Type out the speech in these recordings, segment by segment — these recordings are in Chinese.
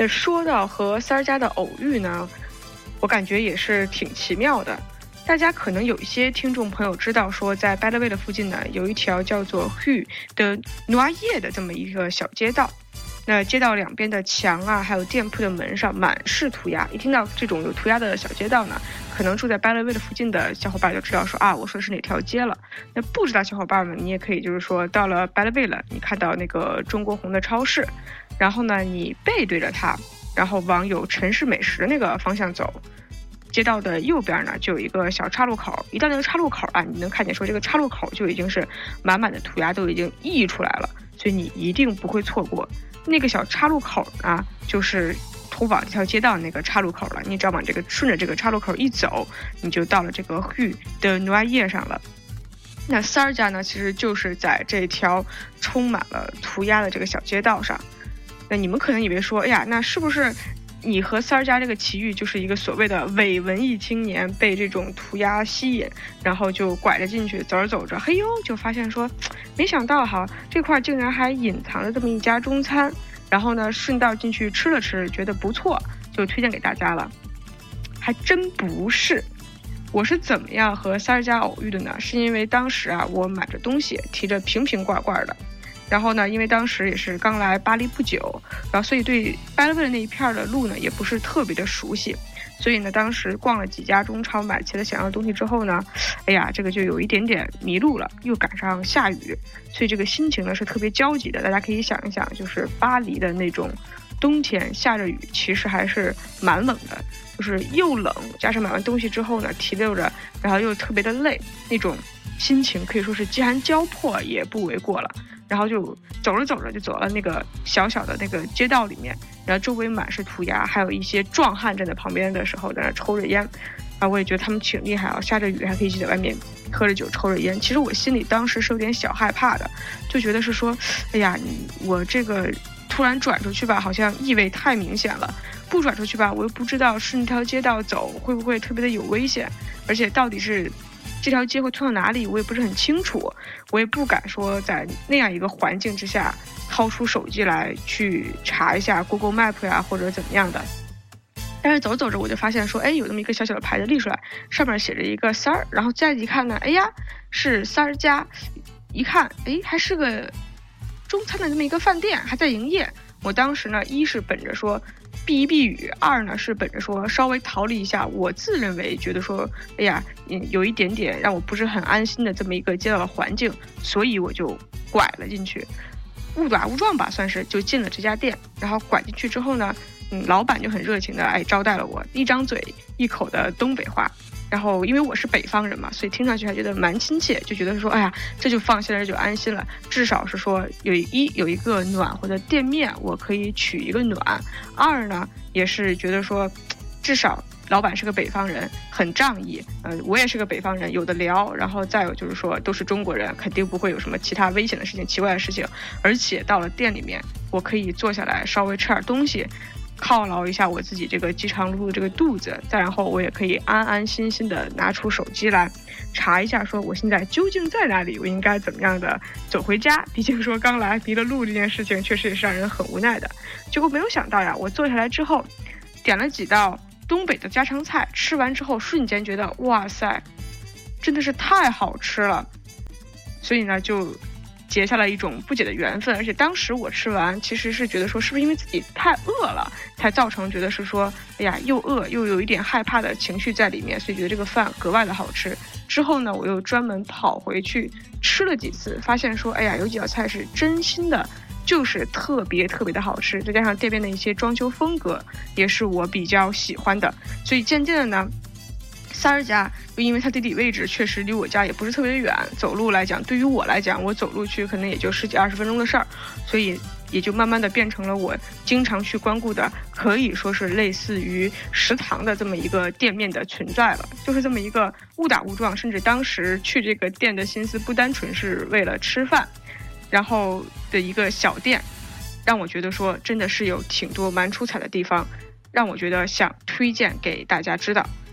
那说到和三儿家的偶遇呢，我感觉也是挺奇妙的。大家可能有一些听众朋友知道说，在 Belleville 的附近呢，有一条叫做 Rue de Noailles 的这么一个小街道。那街道两边的墙啊，还有店铺的门上满是涂鸦。一听到这种有涂鸦的小街道呢，可能住在 Belleville 附近的小伙伴就知道说啊，我说的是哪条街了。那不知道小伙伴们，你也可以就是说到了 Belleville， 你看到那个中国红的超市，然后呢，你背对着它，然后往有城市美食那个方向走。街道的右边呢，就有一个小岔路口。一到那个岔路口啊，你能看见说这个岔路口就已经是满满的涂鸦都已经溢出来了，所以你一定不会错过。那个小岔路口呢，就是通往这条街道那个岔路口了。你只要往这个顺着这个岔路口一走，你就到了这个 Rue de Noailles上了。那三儿家呢，其实就是在这条充满了涂鸦的这个小街道上。那你们可能以为说，哎呀，那是不是你和三儿家这个奇遇就是一个所谓的伪文艺青年被这种涂鸦吸引，然后就拐着进去，走着走着，嘿呦，就发现说，没想到哈，这块竟然还隐藏着这么一家中餐，然后呢，顺道进去吃了吃，觉得不错，就推荐给大家了。还真不是。我是怎么样和三儿家偶遇的呢？是因为当时啊，我买着东西，提着瓶瓶罐罐的。然后呢，因为当时也是刚来巴黎不久，然后所以对巴黎的那一片的路呢也不是特别的熟悉，所以呢当时逛了几家中超，买齐了想要的东西之后呢，哎呀，这个就有一点点迷路了，又赶上下雨，所以这个心情呢是特别焦急的。大家可以想一想，就是巴黎的那种冬天下着雨，其实还是蛮冷的，就是又冷，加上买完东西之后呢提溜着，然后又特别的累，那种心情可以说是饥寒交迫也不为过了。然后就走着走着就走到那个小小的那个街道里面，然后周围满是涂鸦，还有一些壮汉站在旁边的时候在那抽着烟，啊，我也觉得他们挺厉害啊，下着雨还可以一起在外面喝着酒抽着烟。其实我心里当时是有点小害怕的，就觉得是说，哎呀，我这个突然转出去吧，好像意味太明显了，不转出去吧，我又不知道顺那条街道走会不会特别的有危险，而且到底是这条街会通到哪里我也不是很清楚，我也不敢说在那样一个环境之下掏出手机来去查一下 Google Map 呀或者怎么样的。但是走着走着我就发现说，哎，有那么一个小小的牌子立出来，上面写着一个三儿，然后再一看呢，哎呀，是三儿家，一看，哎，还是个中餐的这么一个饭店，还在营业。我当时呢，一是本着说避一避雨，二呢是本着说稍微逃离一下我自认为觉得说，哎呀，有一点点让我不是很安心的这么一个街道的环境，所以我就拐了进去，误打误撞吧，算是就进了这家店。然后拐进去之后呢，老板就很热情的招待了我，一张嘴一口的东北话。然后因为我是北方人嘛，所以听上去还觉得蛮亲切，就觉得说，哎呀，这就放心了，这就安心了，至少是说有一个暖和的店面，我可以取一个暖。二呢，也是觉得说，至少老板是个北方人，很仗义，我也是个北方人，有的聊。然后再有就是说，都是中国人，肯定不会有什么其他危险的事情、奇怪的事情。而且到了店里面，我可以坐下来稍微吃点东西，犒劳一下我自己这个饥肠辘辘的这个肚子，再然后我也可以安安心心的拿出手机来查一下，说我现在究竟在哪里，我应该怎么样的走回家。毕竟说刚来迷了路这件事情，确实也是让人很无奈的。结果没有想到呀，我坐下来之后，点了几道东北的家常菜，吃完之后瞬间觉得哇塞，真的是太好吃了，所以呢就结下了一种不解的缘分。而且当时我吃完其实是觉得说，是不是因为自己太饿了才造成觉得是说，哎呀，又饿又有一点害怕的情绪在里面，所以觉得这个饭格外的好吃。之后呢，我又专门跑回去吃了几次，发现说，哎呀，有几道菜是真心的就是特别特别的好吃，再加上店边的一些装修风格也是我比较喜欢的，所以渐渐的呢，三儿家又因为它地理位置确实离我家也不是特别远，走路来讲，对于我来讲，我走路去可能也就10几20分钟的事儿，所以也就慢慢的变成了我经常去光顾的，可以说是类似于食堂的这么一个店面的存在了。就是这么一个误打误撞，甚至当时去这个店的心思不单纯是为了吃饭，然后的一个小店，让我觉得说真的是有挺多蛮出彩的地方，让我觉得想推荐给大家知道。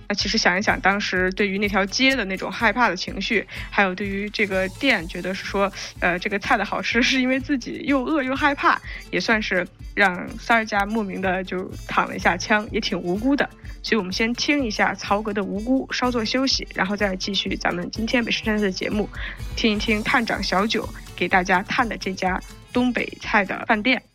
那其实想一想，当时对于那条街的那种害怕的情绪，还有对于这个店觉得是说，这个菜的好吃是因为自己又饿又害怕，也算是让三儿家莫名的就躺了一下枪，也挺无辜的。所以我们先听一下曹格的无辜，稍作休息，然后再继续咱们今天美食探测的节目，听一听探长小九给大家探的这家东北菜的饭店。